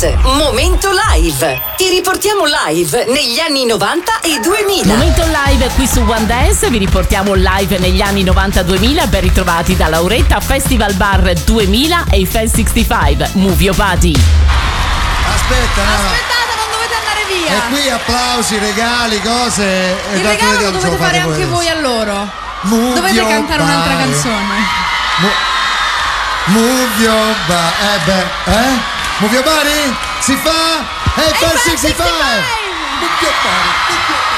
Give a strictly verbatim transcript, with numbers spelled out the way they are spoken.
Dance, Momento Live. Ti riportiamo live negli anni novanta e duemila. Momento Live qui su One Dance, vi riportiamo live negli anni novanta duemila. Ben ritrovati da Lauretta, Festival Bar duemila e i Fan sessantacinque. Move your body. Aspetta, no. Aspettate, non dovete andare via. E qui applausi, regali, cose. Il regalo lo dovete fare anche voi a loro. Move dovete cantare body. un'altra canzone. Mo- Move your body. Eh beh, eh? Move your body? Si fa? Hey, Fan sessantacinque! Move your body, move your body.